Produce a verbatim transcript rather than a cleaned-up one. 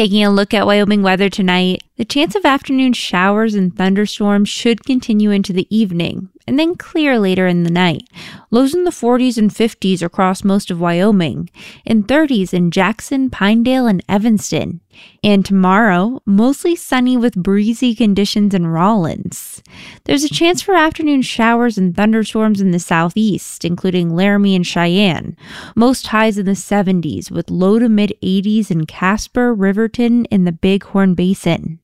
Taking a look at Wyoming weather tonight, the chance of afternoon showers and thunderstorms should continue into the evening and then clear later in the night. Lows in the forties and fifties across most of Wyoming, and thirties in Jackson, Pinedale, and Evanston. And tomorrow, mostly sunny with breezy conditions in Rawlins. There's a chance for afternoon showers and thunderstorms in the southeast, including Laramie and Cheyenne. Most highs in the seventies with low to mid eighties in Casper, Riverton, and the Bighorn Basin.